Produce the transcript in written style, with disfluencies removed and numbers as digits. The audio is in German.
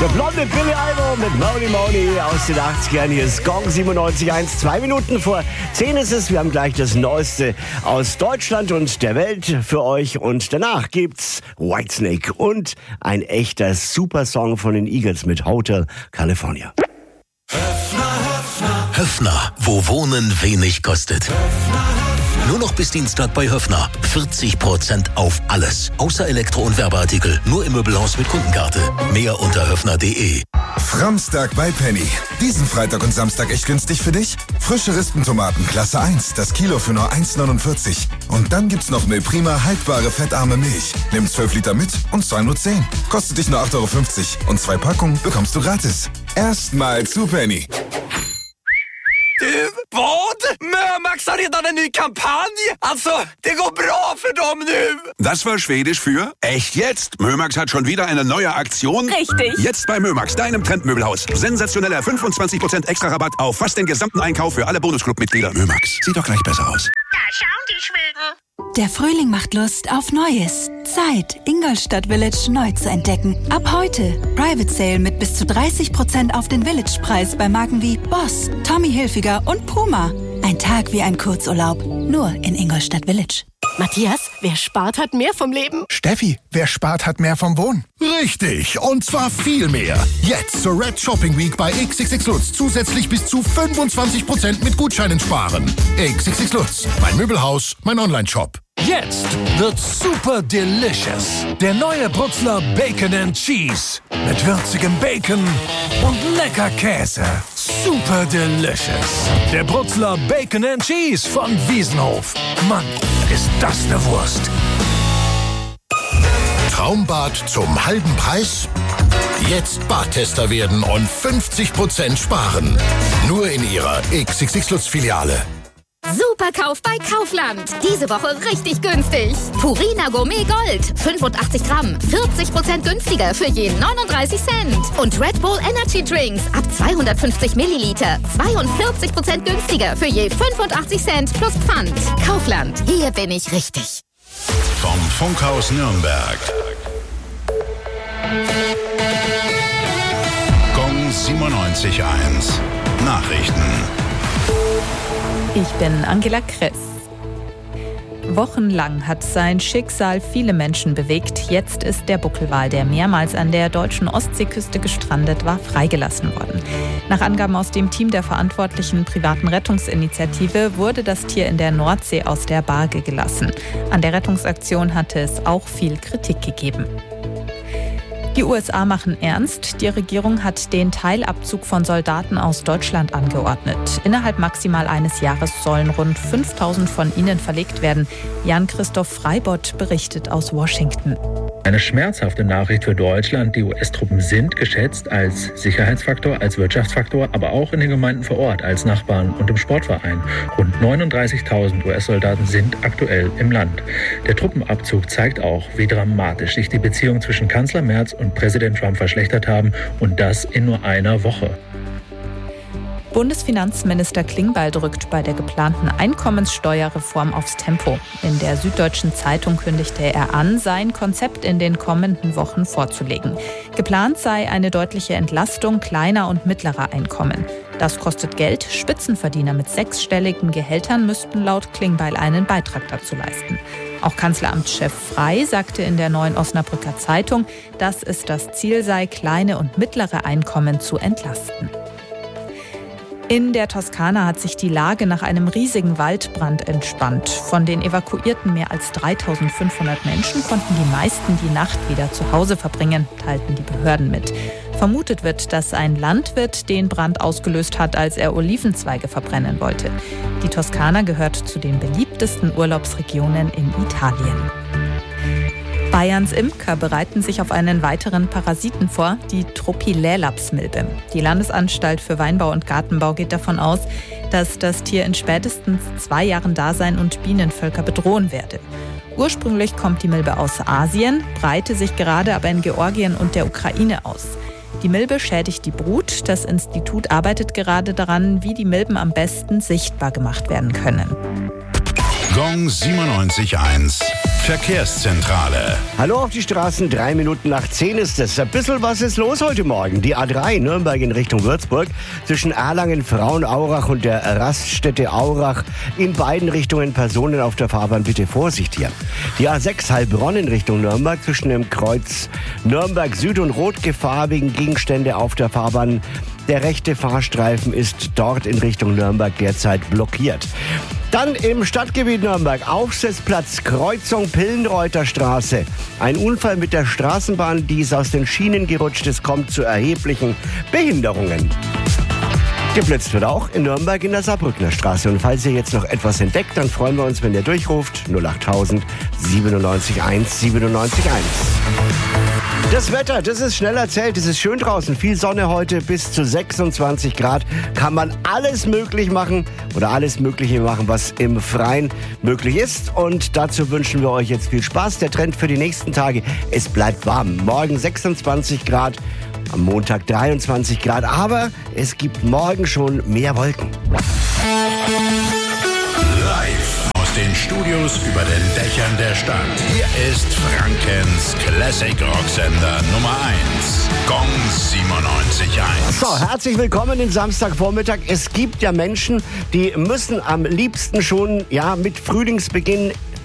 Der blonde Billy Idol mit Money Money aus den 80ern. Hier ist Gong 97.1. 2 Minuten vor 10 ist es. Wir haben gleich das Neueste aus Deutschland und der Welt für euch. Und danach gibt's Whitesnake und ein echter Supersong von den Eagles mit Hotel California. Höffner, wo Wohnen wenig kostet. Nur noch bis Dienstag bei Höffner. 40% auf alles. Außer Elektro- und Werbeartikel. Nur im Möbelhaus mit Kundenkarte. Mehr unter höffner.de. Framstag bei Penny. Diesen Freitag und Samstag echt günstig für dich? Frische Rispentomaten Klasse 1, das Kilo für nur 1,49. Und dann gibt's noch Milprima haltbare fettarme Milch. Nimm 12 Liter mit und 2 nur 10. Kostet dich nur 8,50 €. Und 2 Packungen bekommst du gratis. Erstmal zu Penny. Vad? Mömax har redan en ny kampanj! Alltså, det går bra für dem nu! Das war Schwedisch für echt jetzt. Mömax hat schon wieder eine neue Aktion. Richtig. Jetzt bei Mömax, deinem Trendmöbelhaus. Sensationeller 25% extra Rabatt auf fast den gesamten Einkauf für alle Bonusclub-Mitglieder. Mömax, sieht doch gleich besser aus. Da schauen die Schweden. Der Frühling macht Lust auf Neues. Zeit, Ingolstadt Village neu zu entdecken. Ab heute Private Sale mit bis zu 30% auf den Village-Preis bei Marken wie Boss, Tommy Hilfiger und Puma. Ein Tag wie ein Kurzurlaub, nur in Ingolstadt Village. Matthias, wer spart, hat mehr vom Leben. Steffi, wer spart, hat mehr vom Wohnen. Richtig, und zwar viel mehr. Jetzt zur Red Shopping Week bei XXX Lutz zusätzlich bis zu 25% mit Gutscheinen sparen. XXX Lutz, mein Möbelhaus, mein Online-Shop. Jetzt wird super delicious. Der neue Brutzler Bacon and Cheese. Mit würzigem Bacon und lecker Käse. Super delicious. Der Brutzler Bacon and Cheese von Wiesenhof. Mann, ist das eine Wurst. Traumbad zum halben Preis? Jetzt Badtester werden und 50% sparen. Nur in Ihrer XXX Lutz Filiale. Superkauf bei Kaufland. Diese Woche richtig günstig. Purina Gourmet Gold. 85 Gramm. 40% günstiger für je 39 Cent. Und Red Bull Energy Drinks ab 250 Milliliter. 42% günstiger für je 85 Cent plus Pfand. Kaufland. Hier bin ich richtig. Vom Funkhaus Nürnberg. Gong 97.1. Nachrichten. Ich bin Angela Kress. Wochenlang hat sein Schicksal viele Menschen bewegt. Jetzt ist der Buckelwal, der mehrmals an der deutschen Ostseeküste gestrandet war, freigelassen worden. Nach Angaben aus dem Team der verantwortlichen privaten Rettungsinitiative wurde das Tier in der Nordsee aus der Barge gelassen. An der Rettungsaktion hatte es auch viel Kritik gegeben. Die USA machen ernst. Die Regierung hat den Teilabzug von Soldaten aus Deutschland angeordnet. Innerhalb maximal eines Jahres sollen rund 5.000 von ihnen verlegt werden. Jan-Christoph Freibott berichtet aus Washington. Eine schmerzhafte Nachricht für Deutschland. Die US-Truppen sind geschätzt als Sicherheitsfaktor, als Wirtschaftsfaktor, aber auch in den Gemeinden vor Ort, als Nachbarn und im Sportverein. Rund 39.000 US-Soldaten sind aktuell im Land. Der Truppenabzug zeigt auch, wie dramatisch sich die Beziehungen zwischen Kanzler Merz und Präsident Trump verschlechtert haben, und das in nur einer Woche. Bundesfinanzminister Klingbeil drückt bei der geplanten Einkommenssteuerreform aufs Tempo. In der Süddeutschen Zeitung kündigte er an, sein Konzept in den kommenden Wochen vorzulegen. Geplant sei eine deutliche Entlastung kleiner und mittlerer Einkommen. Das kostet Geld. Spitzenverdiener mit 6-stelligen Gehältern müssten laut Klingbeil einen Beitrag dazu leisten. Auch Kanzleramtschef Frey sagte in der Neuen Osnabrücker Zeitung, dass es das Ziel sei, kleine und mittlere Einkommen zu entlasten. In der Toskana hat sich die Lage nach einem riesigen Waldbrand entspannt. Von den evakuierten mehr als 3.500 Menschen konnten die meisten die Nacht wieder zu Hause verbringen, teilten die Behörden mit. Vermutet wird, dass ein Landwirt den Brand ausgelöst hat, als er Olivenzweige verbrennen wollte. Die Toskana gehört zu den beliebtesten Urlaubsregionen in Italien. Bayerns Imker bereiten sich auf einen weiteren Parasiten vor, die Tropilälapsmilbe. Die Landesanstalt für Weinbau und Gartenbau geht davon aus, dass das Tier in spätestens 2 Jahren da sein und Bienenvölker bedrohen werde. Ursprünglich kommt die Milbe aus Asien, breite sich gerade aber in Georgien und der Ukraine aus. Die Milbe schädigt die Brut. Das Institut arbeitet gerade daran, wie die Milben am besten sichtbar gemacht werden können. Gong 97.1. Verkehrszentrale. Hallo auf die Straßen, 3 Minuten nach 10 ist es. Ein bisschen was ist los heute Morgen. Die A3 Nürnberg in Richtung Würzburg zwischen Erlangen, Frauenaurach und der Raststätte Aurach. In beiden Richtungen Personen auf der Fahrbahn, bitte Vorsicht hier. Die A6 Heilbronn in Richtung Nürnberg zwischen dem Kreuz Nürnberg Süd und Rot Gefahr wegen Gegenstände auf der Fahrbahn. Der rechte Fahrstreifen ist dort in Richtung Nürnberg derzeit blockiert. Dann im Stadtgebiet Nürnberg, Aufsetzplatz, Kreuzung Pillenreuther Straße. Ein Unfall mit der Straßenbahn, die ist aus den Schienen gerutscht. Es kommt zu erheblichen Behinderungen. Geblitzt wird auch in Nürnberg in der Saarbrückner Straße. Und falls ihr jetzt noch etwas entdeckt, dann freuen wir uns, wenn ihr durchruft. 08000 97 1 97 1. Das Wetter, das ist schnell erzählt. Es ist schön draußen. Viel Sonne heute, bis zu 26 Grad. Kann man alles möglich machen oder alles Mögliche machen, was im Freien möglich ist. Und dazu wünschen wir euch jetzt viel Spaß. Der Trend für die nächsten Tage, es bleibt warm. Morgen 26 Grad, am Montag 23 Grad. Aber es gibt morgen schon mehr Wolken. Live aus den Studios über den Dächern der Stadt. Hier ist Frankens Classic Rocksender Nummer 1. Gong 97.1. So, herzlich willkommen den Samstagvormittag. Es gibt ja Menschen, die müssen am liebsten schon mit Frühlingsbeginn